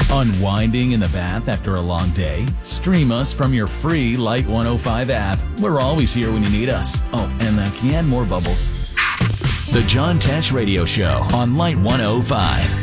Unwinding in the bath after a long day? Stream us from your free Light 105 app. We're always here when you need us. Oh, and can you add more bubbles? The John Tesh Radio Show on Light 105.